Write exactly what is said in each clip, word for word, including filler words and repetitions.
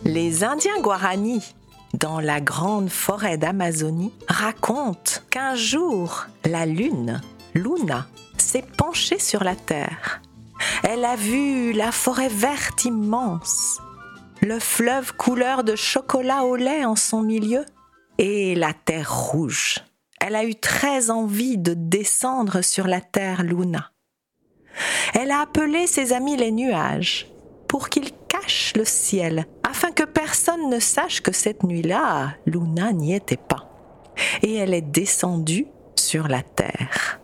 Les Indiens Guarani, dans la grande forêt d'Amazonie, racontent qu'un jour, la lune, Luna, s'est penchée sur la terre. Elle a vu la forêt verte immense, le fleuve couleur de chocolat au lait en son milieu et la terre rouge. Elle a eu très envie de descendre sur la terre Luna. Elle a appelé ses amis les nuages pour qu'ils cachent le ciel afin que personne ne sache que cette nuit-là, Luna n'y était pas. Et elle est descendue sur la terre.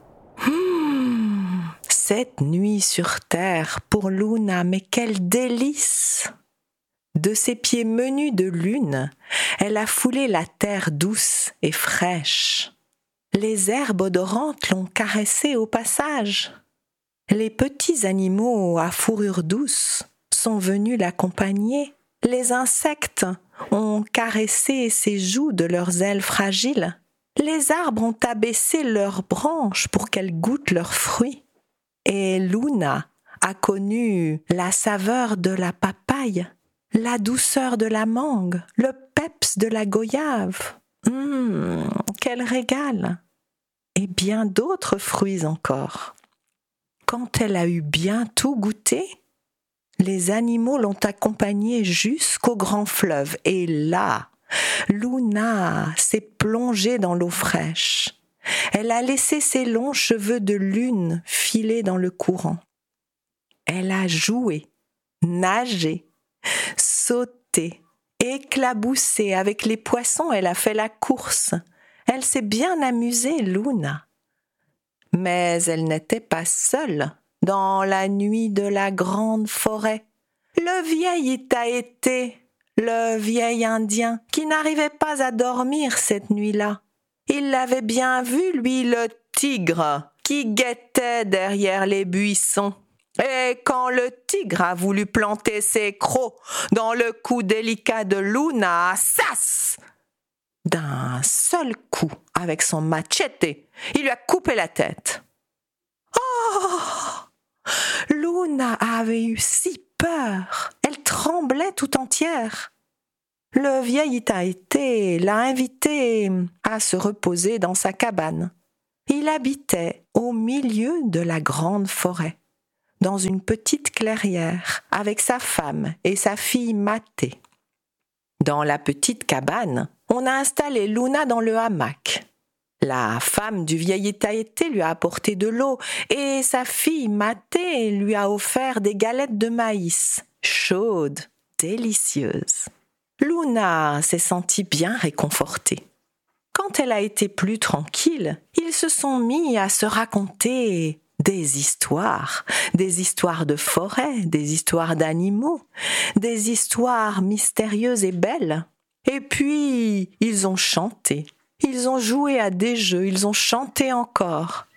Mmh, cette nuit sur terre pour Luna, mais quel délice! De ses pieds menus de lune, elle a foulé la terre douce et fraîche. Les herbes odorantes l'ont caressée au passage. Les petits animaux à fourrure douce sont venus l'accompagner. Les insectes ont caressé ses joues de leurs ailes fragiles. Les arbres ont abaissé leurs branches pour qu'elles goûtent leurs fruits. Et Luna a connu la saveur de la papaye, la douceur de la mangue, le peps de la goyave. Hum, quel régal! Et bien d'autres fruits encore. Quand elle a eu bien tout goûté, les animaux l'ont accompagnée jusqu'au grand fleuve. Et là, Luna s'est plongée dans l'eau fraîche. Elle a laissé ses longs cheveux de lune filer dans le courant. Elle a joué, nagé, sauté, éclaboussé avec les poissons. Elle a fait la course. Elle s'est bien amusée, Luna. Mais elle n'était pas seule dans la nuit de la grande forêt. Le vieil Itaété, le vieil Indien, qui n'arrivait pas à dormir cette nuit-là. Il l'avait bien vu, lui, le tigre, qui guettait derrière les buissons. Et quand le tigre a voulu planter ses crocs dans le cou délicat de Luna, sas! D'un seul coup, avec son machete, il lui a coupé la tête. Oh! Luna avait eu si peur, elle tremblait tout entière. Le vieil Itaété l'a invitée à se reposer dans sa cabane. Il habitait au milieu de la grande forêt, dans une petite clairière, avec sa femme et sa fille Maté. Dans la petite cabane, on a installé Luna dans le hamac. La femme du vieil Itaété lui a apporté de l'eau et sa fille Maté lui a offert des galettes de maïs, chaudes, délicieuses. Luna s'est sentie bien réconfortée. Quand elle a été plus tranquille, ils se sont mis à se raconter des histoires, des histoires de forêt, des histoires d'animaux, des histoires mystérieuses et belles. Et puis, ils ont chanté, ils ont joué à des jeux, ils ont chanté encore.